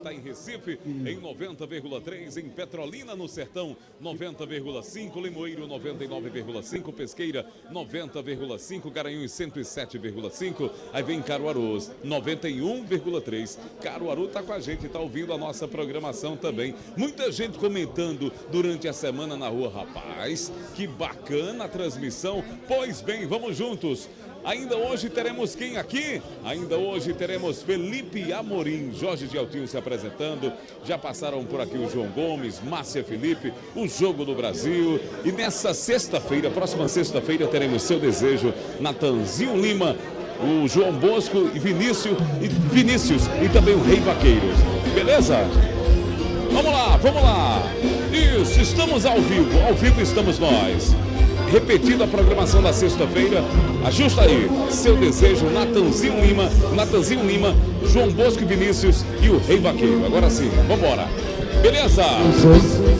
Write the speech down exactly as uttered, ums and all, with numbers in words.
Está em Recife, em noventa vírgula três, em Petrolina, no Sertão, noventa vírgula cinco, Limoeiro, noventa e nove vírgula cinco, Pesqueira, noventa vírgula cinco, Garanhuns, cento e sete vírgula cinco, aí vem Caruaru, noventa e um vírgula três. Caruaru está com a gente, está ouvindo a nossa programação também. Muita gente comentando durante a semana na rua, rapaz, que bacana a transmissão. Pois bem, vamos juntos. Ainda hoje teremos quem aqui? Ainda hoje teremos Felipe Amorim, Jorge de Altinho se apresentando. Já passaram por aqui o João Gomes, Márcia Felipe, o Jogo do Brasil. E nessa sexta-feira, próxima sexta-feira, teremos Seu Desejo, Natanzinho Lima, o João Bosco e Vinícius e, Vinícius, e também o Rei Vaqueiros. Beleza? Vamos lá, vamos lá. Isso, estamos ao vivo, ao vivo estamos nós. Repetindo a programação da sexta-feira, ajusta aí, Seu Desejo, Natanzinho Lima, Natanzinho Lima, João Bosco e Vinícius e o Rei Vaqueiro. Agora sim, vambora. Beleza?